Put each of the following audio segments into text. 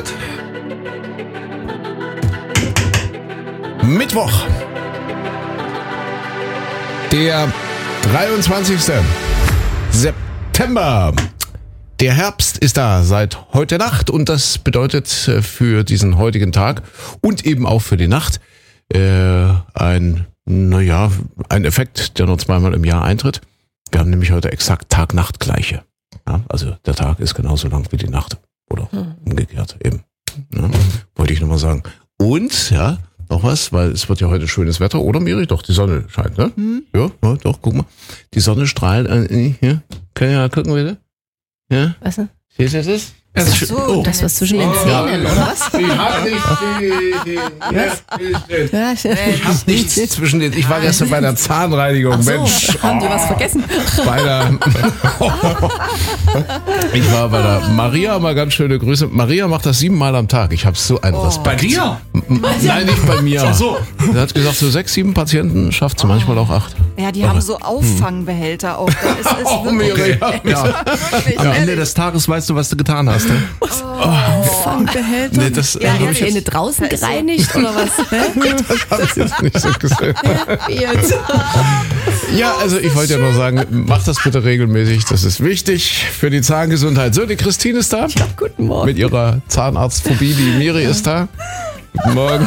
Gut. Mittwoch. Der 23. September. Der Herbst ist da seit heute Nacht und das bedeutet für diesen heutigen Tag und eben auch für die Nacht ein Effekt, der nur zweimal im Jahr eintritt. Wir haben nämlich heute exakt Tag-Nacht-Gleiche. Ja, also der Tag ist genauso lang wie die Nacht. Oder umgekehrt eben. Ja, wollte ich nochmal sagen. Und, ja, noch was, weil es wird ja heute schönes Wetter, oder Miri? Doch, die Sonne scheint, ne? Ja, doch, guck mal. Die Sonne strahlt. Hier. Können wir mal gucken, bitte? Ja? Was denn? Siehst du das? Ach so, das was zwischen den Zähnen, oder was? Ich hab nichts zwischen den. Ich war gestern bei der Zahnreinigung. Ach so, Mensch. haben die was vergessen? Ich war bei der Maria, mal ganz schöne Grüße. Maria macht das 7-mal am Tag. Ich habe so einen Respekt. Bei dir? Nein, nicht bei mir. Ach so. Sie hat gesagt, so 6, 7 Patienten schafft sie manchmal auch 8. Ja, die haben so Auffangbehälter auch. Da ist Miri. Ja. Am Ende des Tages weißt du, was du getan hast. Ne? Fangbehälter? Nee, das Ja, die Zähne draußen gereinigt oder was? das habe ich jetzt nicht so gesehen. Jetzt. Ja, also ich wollte ja nur sagen, mach das bitte regelmäßig. Das ist wichtig für die Zahngesundheit. So, die Christine ist da. Ja, guten Morgen. Mit ihrer Zahnarztphobie. Die Miri ist da. Guten Morgen.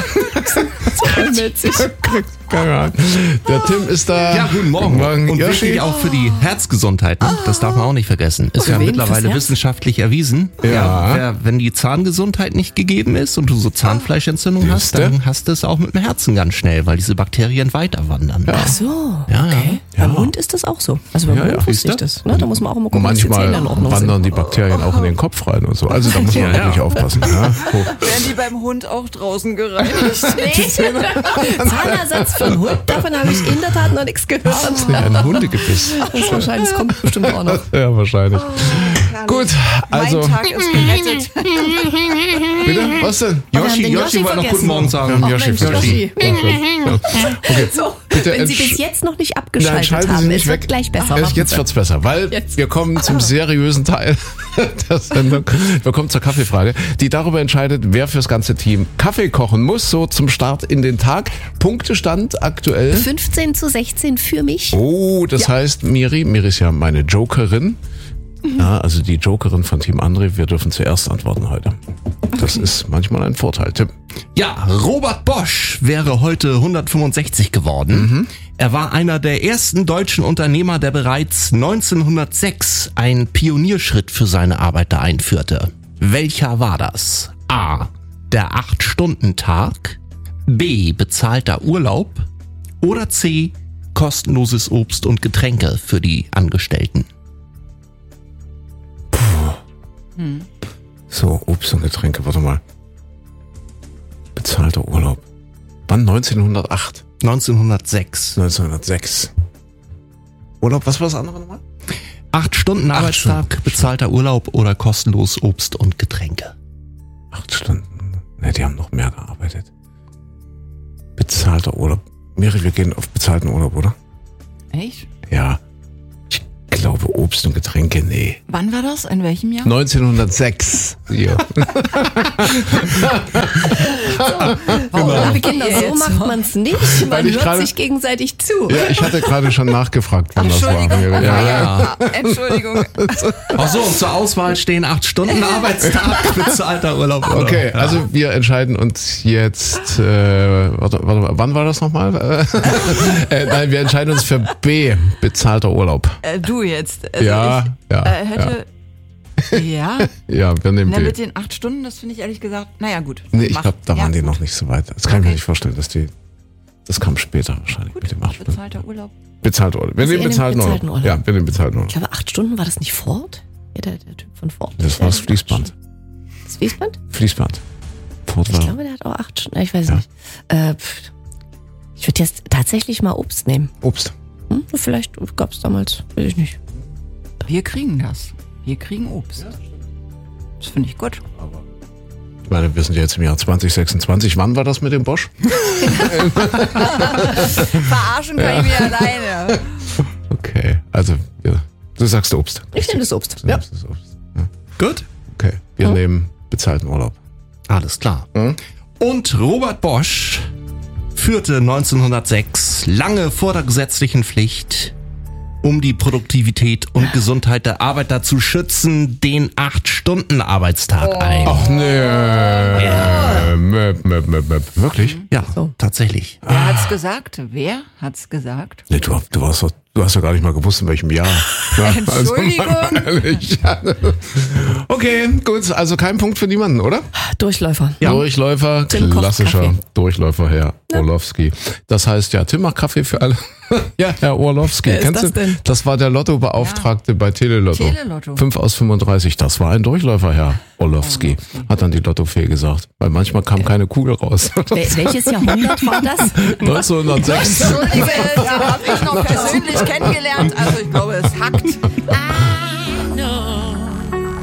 Keine Ahnung. Der Tim ist da. Ja, guten Morgen. Und Yoshi. wichtig auch für die Herzgesundheit. Ne? Das darf man auch nicht vergessen. Ist ja wen? mittlerweile Fürs Herz? wissenschaftlich erwiesen. Ja. Wenn die Zahngesundheit nicht gegeben ist und du so Zahnfleischentzündung hast, Siehste? dann hast du es auch mit dem Herzen ganz schnell, weil diese Bakterien weiter wandern. Ach so, Ja, okay. ja. Beim Hund ist das auch so. Also beim Ja, Hund ja, wusste ich siehste? das. Ne? Da muss man auch immer gucken, dass die Manchmal Zähne in Ordnung wandern sind. die Bakterien auch in den Kopf rein und so. Also da muss man wirklich aufpassen. Ja. Werden die beim Hund auch draußen gereinigt? Zahnersatz für einen Hund, davon habe ich in der Tat noch nichts gehört. Ein Hundegebiss. Das ist wahrscheinlich, das kommt bestimmt auch noch. Ja, wahrscheinlich. Gut, also. Mein Tag ist gerettet. Bitte? Was denn? Yoshi wollte noch guten Morgen sagen. Wir haben Yoshi Mensch, vergessen. Okay. So, Bitte wenn Sie bis jetzt noch nicht abgeschaltet schalten Sie haben, nicht es wird weg. gleich besser. Jetzt wird's besser, weil Jetzt. wir kommen zum seriösen Teil der Sendung. Wir kommen zur Kaffeefrage, die darüber entscheidet, wer fürs ganze Team Kaffee kochen muss, so zum Start in den Tag. Punktestand aktuell. 15:16 für mich. Oh, das heißt, Miri ist ja meine Jokerin. Ja, also die Jokerin von Team André. Wir dürfen zuerst antworten heute. Das ist manchmal ein Vorteil. Tim. Ja, Robert Bosch wäre heute 165 geworden. Er war einer der ersten deutschen Unternehmer, der bereits 1906 einen Pionierschritt für seine Arbeiter einführte. Welcher war das? A. Der 8-Stunden-Tag. B. Bezahlter Urlaub. Oder C. Kostenloses Obst und Getränke für die Angestellten. So, Obst und Getränke, warte mal. Bezahlter Urlaub. Wann? 1908? 1906. 1906. Urlaub, was war das andere nochmal? 8 Stunden Arbeitstag, Stunden. bezahlter Urlaub oder kostenlos Obst und Getränke. 8 Stunden. Ne, die haben noch mehr gearbeitet. Bezahlter Urlaub. Miri, wir gehen auf bezahlten Urlaub, oder? Echt? Ja. Ich glaube, Obst und Getränke, nee. Wann war das? In welchem Jahr? 1906. Ja. Liebe Kinder, so macht man es nicht. Weil Man ich hört gerade- sich gegenseitig zu. Ja, ich hatte gerade schon nachgefragt, wann das war. Entschuldigung. Ja. Entschuldigung. Ach so, und zur Auswahl stehen 8 Stunden Arbeitstag, bezahlter Urlaub. oder? Okay, also wir entscheiden uns jetzt, warte, wann war das nochmal? Nein, wir entscheiden uns für B, bezahlter Urlaub. Du jetzt. Also Ja, ich, ja, hätte. Ja. Ja, wir nehmen Na, B. mit den 8 Stunden, das finde ich ehrlich gesagt. Naja, gut. Nee, ich Mach. glaube, da Ja, waren die gut. noch nicht so weit. Das kann ich mir nicht vorstellen, dass die, das kam später wahrscheinlich mit dem 8 Stunden. Bezahlter Urlaub. Bezahlter Urlaub. Wir Also nehmen ihr nehmt bezahlten bezahlten Urlaub. Urlaub. Ja, wir nehmen bezahlten Urlaub. Ich glaube, 8 Stunden, war das nicht Ford? Ja, der Typ von Ford. Das war das Fließband. Das Fließband? Fließband. Ford Ich war. glaube, der hat auch 8 Stunden. Ich weiß Ja. nicht. Ich würde jetzt tatsächlich mal Obst nehmen. Obst. Vielleicht gab es damals, weiß ich nicht. Wir kriegen das. Wir kriegen Obst. Das finde ich gut. Ich meine, wir sind jetzt im Jahr 2026. Wann war das mit dem Bosch? Verarschen kann ich mich alleine. Okay, also ja, du sagst Obst. Ich nehme das Obst. Du Ja. nimmst das Obst. Ja. Gut. Okay, wir nehmen bezahlten Urlaub. Alles klar. Und Robert Bosch führte 1906 lange vor der gesetzlichen Pflicht, um die Produktivität und Gesundheit der Arbeiter zu schützen, den 8-Stunden-Arbeitstag ein. Ach nee. Wirklich? Ja, tatsächlich. Wer hat's gesagt? Wer hat's gesagt? Nee, du hast ja gar nicht mal gewusst, in welchem Jahr. Ja, Entschuldigung. Also, ehrlich. Okay, gut. Also kein Punkt für niemanden, oder? Durchläufer. Ja. Durchläufer, Tim kocht klassischer Kaffee. Durchläufer, Herr Orlowski. Das heißt ja, Tim macht Kaffee für alle. Ja, Herr Orlowski. Wer ist Kennst das du? denn? Das war der Lottobeauftragte bei Telelotto. Telelotto. 5 aus 35. Das war ein Durchläufer, Herr Orlowski. Hat dann die Lottofee gesagt. Weil manchmal kam keine Kugel raus. Welches Jahrhundert war das? 1906. Entschuldige, da habe ich noch persönlich kennengelernt. Also ich glaube, es hackt.